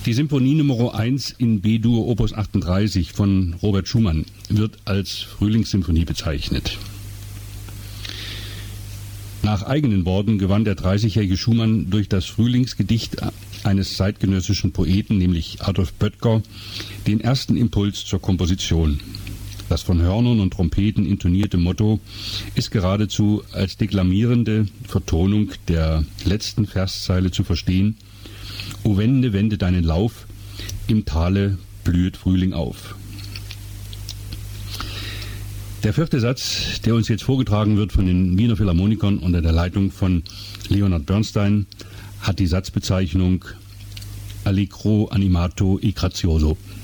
Die Symphonie Nummer 1 in B-Dur Opus 38 von Robert Schumann wird als Frühlingssymphonie bezeichnet. Nach eigenen Worten gewann der 30-jährige Schumann durch das Frühlingsgedicht eines zeitgenössischen Poeten, nämlich Adolf Böttger, den ersten Impuls zur Komposition. Das von Hörnern und Trompeten intonierte Motto ist geradezu als deklamierende Vertonung der letzten Verszeile zu verstehen: O Wende, wende deinen Lauf, im Tale blühet Frühling auf. Der vierte Satz, der uns jetzt vorgetragen wird von den Wiener Philharmonikern unter der Leitung von Leonard Bernstein, hat die Satzbezeichnung Allegro animato e grazioso.